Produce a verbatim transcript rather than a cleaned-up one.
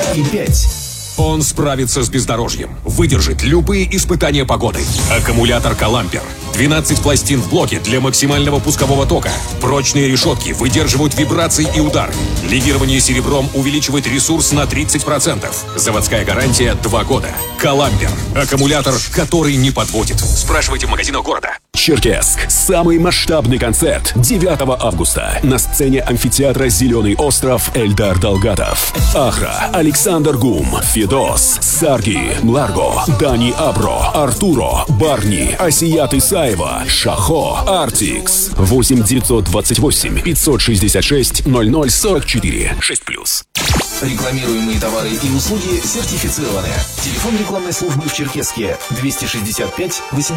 и пять. Он справится с бездорожьем, выдержит любые испытания погоды. Аккумулятор «Калампер». двенадцать пластин в блоке для максимального пускового тока. Прочные решетки выдерживают вибрации и удары. Легирование серебром увеличивает ресурс на тридцать процентов. Заводская гарантия два года. «Калампер». Аккумулятор, который не подводит. Спрашивайте в магазинах города. Черкесск. Самый масштабный концерт девятого августа. На сцене амфитеатра «Зеленый остров» Эльдар Далгатов. Ахра, Александр Гум, Федос, Сарги, Мларго, Дани Абро, Артуро, Барни, Асият Исаева, Шахо, Артикс. восемь девятьсот двадцать восемь пятьсот шестьдесят шесть ноль ноль сорок четыре шесть плюс. Рекламируемые товары и услуги сертифицированы. Телефон рекламной службы в Черкесске двести шестьдесят пять восемьсот